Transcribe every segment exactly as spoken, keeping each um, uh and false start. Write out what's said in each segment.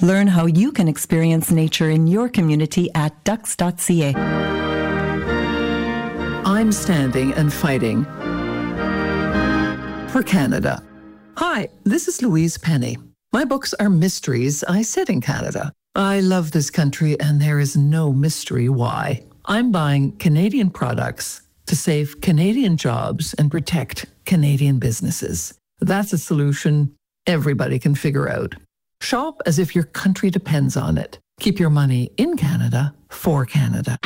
Learn how you can experience nature in your community at ducks dot c a. I'm standing and fighting for Canada. Hi, this is Louise Penny. My books are mysteries I set in Canada. I love this country and there is no mystery why. I'm buying Canadian products to save Canadian jobs and protect Canadian businesses. That's a solution everybody can figure out. Shop as if your country depends on it. Keep your money in Canada for Canada.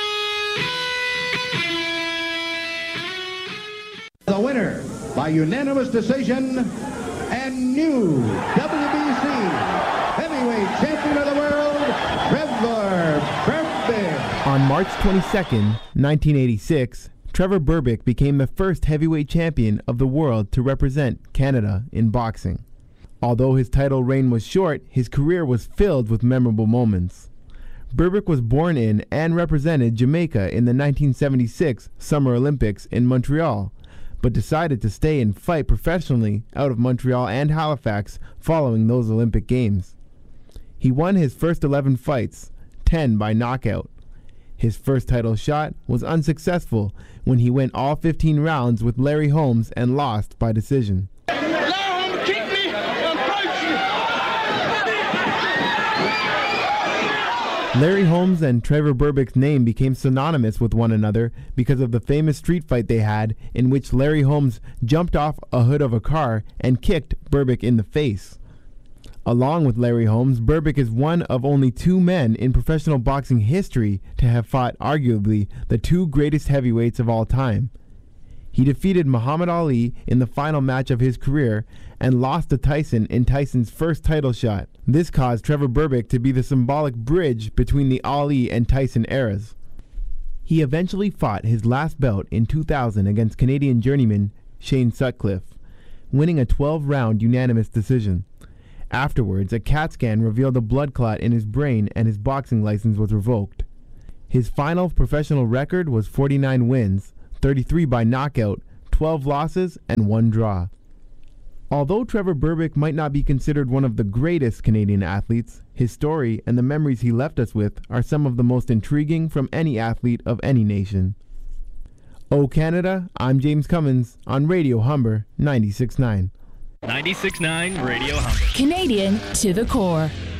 The winner by unanimous decision and new W B C heavyweight champion of the world, Trevor Berbick. On March twenty-second, nineteen eighty-six, Trevor Berbick became the first heavyweight champion of the world to represent Canada in boxing. Although his title reign was short, his career was filled with memorable moments. Berbick was born in and represented Jamaica in the nineteen seventy-six Summer Olympics in Montreal, but decided to stay and fight professionally out of Montreal and Halifax following those Olympic Games. He won his first eleven fights, ten by knockout. His first title shot was unsuccessful when he went all fifteen rounds with Larry Holmes and lost by decision. Larry Holmes and Trevor Berbick's name became synonymous with one another because of the famous street fight they had in which Larry Holmes jumped off a hood of a car and kicked Berbick in the face. Along with Larry Holmes, Berbick is one of only two men in professional boxing history to have fought arguably the two greatest heavyweights of all time. He defeated Muhammad Ali in the final match of his career and lost to Tyson in Tyson's first title shot. This caused Trevor Berbick to be the symbolic bridge between the Ali and Tyson eras. He eventually fought his last bout in two thousand against Canadian journeyman Shane Sutcliffe, winning a twelve-round unanimous decision. Afterwards, a CAT scan revealed a blood clot in his brain and his boxing license was revoked. His final professional record was forty-nine wins, thirty-three by knockout, twelve losses, and one draw. Although Trevor Berbick might not be considered one of the greatest Canadian athletes, his story and the memories he left us with are some of the most intriguing from any athlete of any nation. Oh Canada, I'm James Cummins on Radio Humber ninety-six point nine. ninety-six point nine Radio Humber. Canadian to the core.